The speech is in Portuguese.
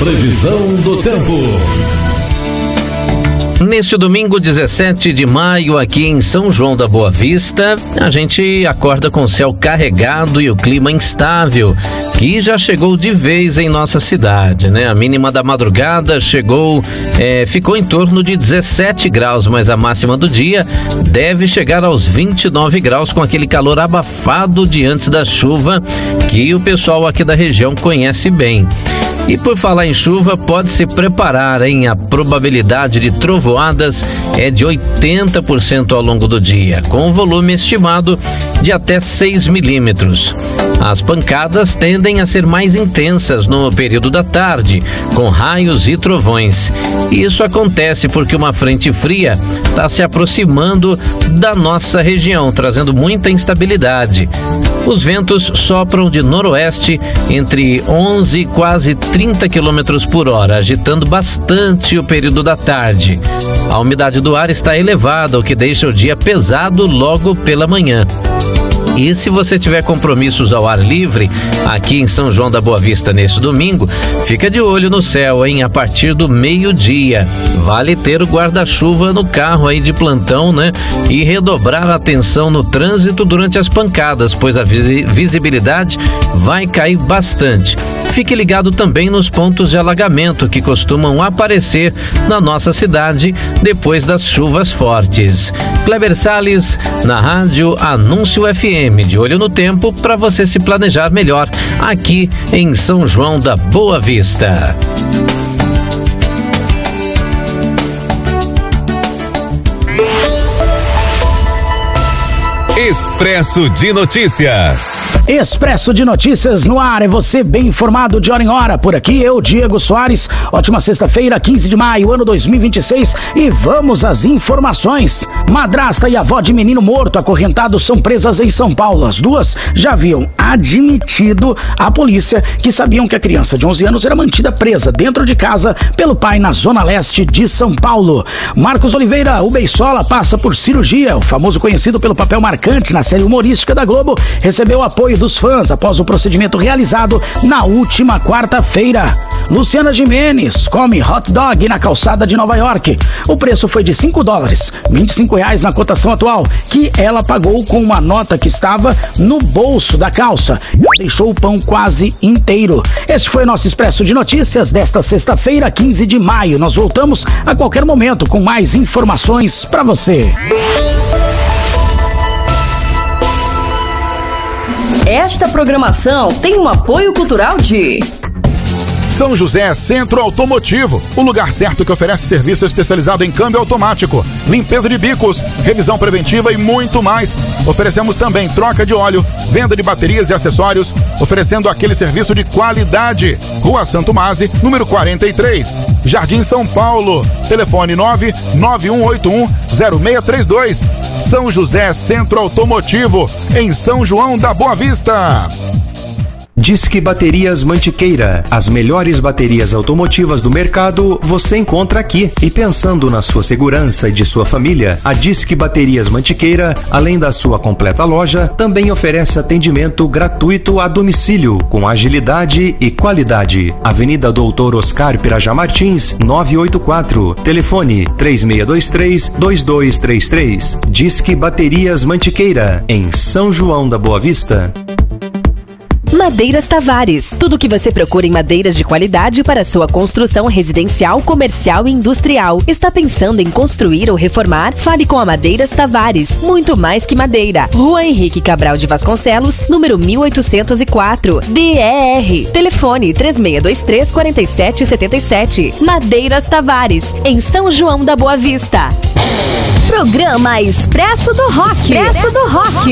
Previsão do tempo. Neste domingo 17 de maio, aqui em São João da Boa Vista, a gente acorda com o céu carregado e o clima instável, que já chegou de vez em nossa cidade, né? A mínima da madrugada ficou em torno de 17 graus, mas a máxima do dia deve chegar aos 29 graus com aquele calor abafado de antes da chuva, que o pessoal aqui da região conhece bem. E por falar em chuva, pode se preparar, hein? A probabilidade de trovoadas é de 80% ao longo do dia, com volume estimado de até 6 milímetros. As pancadas tendem a ser mais intensas no período da tarde, com raios e trovões. E isso acontece porque uma frente fria está se aproximando da nossa região, trazendo muita instabilidade. Os ventos sopram de noroeste entre 11 e quase 30 km por hora, agitando bastante o período da tarde. A umidade do ar está elevada, o que deixa o dia pesado logo pela manhã. E se você tiver compromissos ao ar livre aqui em São João da Boa Vista neste domingo, fica de olho no céu, hein? A partir do meio-dia. Vale ter o guarda-chuva no carro aí de plantão, né? E redobrar a atenção no trânsito durante as pancadas, pois a visibilidade vai cair bastante. Fique ligado também nos pontos de alagamento que costumam aparecer na nossa cidade depois das chuvas fortes. Kleber Salles, na rádio Anúncio FM, de olho no tempo para você se planejar melhor aqui em São João da Boa Vista. Expresso de Notícias. Expresso de Notícias no ar, é você bem informado de hora em hora. Por aqui eu, Diego Soares. Ótima sexta-feira, 15 de maio, ano 2026, e vamos às informações. Madrasta e avó de menino morto acorrentado são presas em São Paulo. As duas já haviam admitido à polícia que sabiam que a criança de 11 anos era mantida presa dentro de casa pelo pai na zona leste de São Paulo. Marcos Oliveira, o Beisola, passa por cirurgia. O famoso conhecido pelo papel marcante na série humorística da Globo recebeu apoio dos fãs após o procedimento realizado na última quarta-feira. Luciana Gimenez come hot dog na calçada de Nova York. O preço foi de $5, R$25 na cotação atual, que ela pagou com uma nota que estava no bolso da calça. Ela deixou o pão quase inteiro. Este foi o nosso Expresso de Notícias desta sexta-feira, 15 de maio. Nós voltamos a qualquer momento com mais informações para você. Esta programação tem um apoio cultural de São José Centro Automotivo, o lugar certo que oferece serviço especializado em câmbio automático, limpeza de bicos, revisão preventiva e muito mais. Oferecemos também troca de óleo, venda de baterias e acessórios, oferecendo aquele serviço de qualidade. Rua Santo Mase, número 43, Jardim São Paulo. Telefone 991810632. São José Centro Automotivo, em São João da Boa Vista. Disque Baterias Mantiqueira. As melhores baterias automotivas do mercado você encontra aqui. E pensando na sua segurança e de sua família, a Disque Baterias Mantiqueira, além da sua completa loja, também oferece atendimento gratuito a domicílio, com agilidade e qualidade. Avenida Doutor Oscar Pirajá Martins, 984. Telefone 3623-2233. Disque Baterias Mantiqueira, em São João da Boa Vista. Madeiras Tavares. Tudo o que você procura em madeiras de qualidade para sua construção residencial, comercial e industrial. Está pensando em construir ou reformar? Fale com a Madeiras Tavares. Muito mais que madeira. Rua Henrique Cabral de Vasconcelos, número 1804, DER. Telefone 3623-4777. Madeiras Tavares, em São João da Boa Vista. Programa Expresso do Rock.